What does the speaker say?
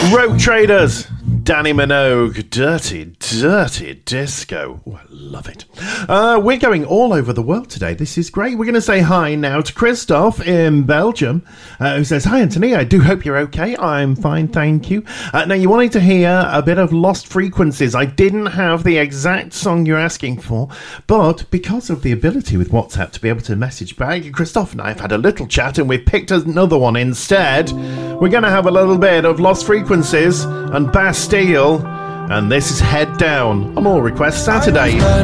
Rogue Traders, Danny Minogue, Dirty, Dirty Disco. Oh, I love it. We're going all over the world today. This is great. We're going to say hi now to Christoph in Belgium, who says, "Hi, Anthony. I do hope you're okay. I'm fine, thank you." Now, you wanted to hear a bit of Lost Frequencies. I didn't have the exact song you're asking for, but because of the ability with WhatsApp to be able to message back, Christoph and I have had a little chat, and we've picked another one instead. We're going to have a little bit of Lost Frequencies and Bastille, and this is Head Down on All Request Saturday.